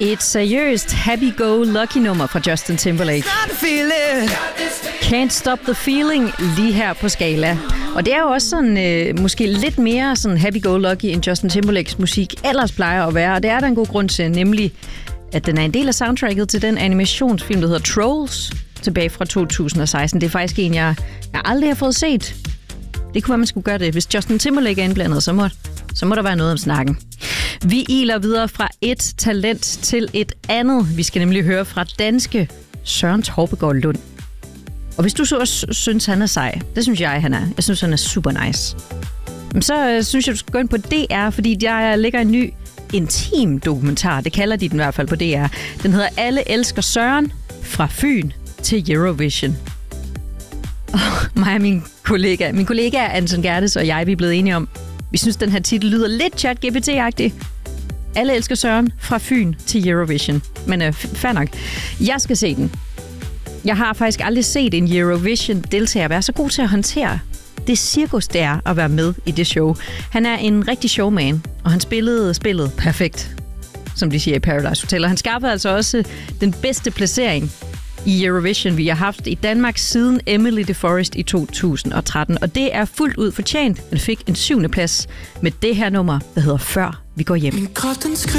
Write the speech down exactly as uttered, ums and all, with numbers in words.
Et seriøst happy-go-lucky nummer fra Justin Timberlake. Can't Stop the Feeling lige her på Skala. Og det er jo også sådan, øh, måske lidt mere sådan happy-go-lucky, end Justin Timberlakes musik ellers plejer at være. Og det er der en god grund til, nemlig at den er en del af soundtracket til den animationsfilm, der hedder Trolls, tilbage fra to tusind og seksten. Det er faktisk en, jeg, jeg aldrig har fået set. Det kunne være, man skulle gøre det. Hvis Justin Timberlake er indblandet, så må, så må der være noget om snakken. Vi iler videre fra et talent til et andet. Vi skal nemlig høre fra danske Søren Torpegaard Lund. Og hvis du så også synes, han er sej, det synes jeg, han er. Jeg synes, han er super nice. Så øh, synes jeg, du skal gå ind på D R, fordi der ligger en ny intim dokumentar. Det kalder de den i hvert fald på D R. Den hedder Alle elsker Søren fra Fyn til Eurovision. Og mig og min kollega, min kollega Anton Gerdes og jeg, vi er blevet enige om, vi synes, den her titel lyder lidt chat G P T-agtig. Alle elsker Søren fra Fyn til Eurovision. Men øh, fair nok. Jeg skal se den. Jeg har faktisk aldrig set en Eurovision-deltager være så god til at håndtere det cirkus, det er at være med i det show. Han er en rigtig showman, og han spillede spillet perfekt, som de siger i Paradise Hotel. Og han skaffede altså også den bedste placering i Eurovision, vi har haft i Danmark siden Emily de Forest i to tusind og tretten. Og det er fuldt ud fortjent. Han fik en syvende plads med det her nummer, der hedder Før vi går hjem.